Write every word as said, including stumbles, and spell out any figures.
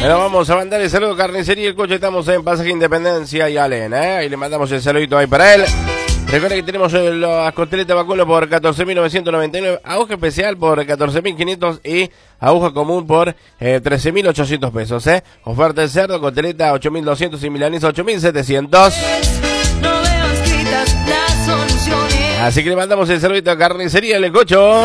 Bueno, vamos a mandar el saludo a Carnicería El Coche. Estamos en Pasaje Independencia y Alena, ¿eh? Ahí le mandamos el saludito ahí para él. Recuerda que tenemos las costeletas vacuno por catorce mil novecientos noventa y nueve, aguja especial por catorce mil quinientos y aguja común por eh, trece mil ochocientos pesos, ¿eh? Oferta de cerdo, costeleta ocho mil doscientos y milanesa ocho mil setecientos. Así que le mandamos el saludito a Carnicería El Cocho.